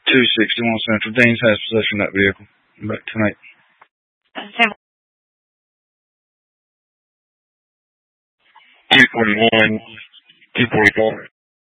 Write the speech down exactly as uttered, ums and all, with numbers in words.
two sixty-one Central. Deans has possession of that vehicle. Back tonight. two forty-one, two forty-four.